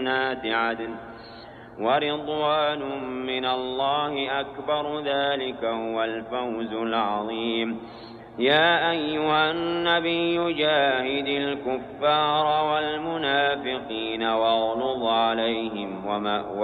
جنات عدن ورضوان من الله أكبر ذلك هو الفوز العظيم. يا أيها النبي جاهد الكفار والمنافقين واغلظ عليهم